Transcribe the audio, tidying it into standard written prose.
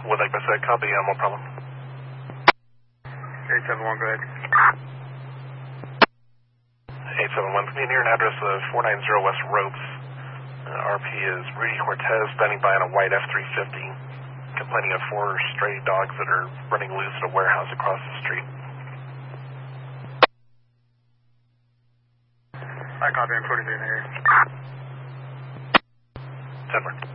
Would like I said, copy, no problem. 871, go ahead. 871, can you near an address of 490 West Ropes? RP is Rudy Cortez, standing by on a white F-350, complaining of 4 stray dogs that are running loose at a warehouse across the street. I copy, I'm 43 in the area. 10-4.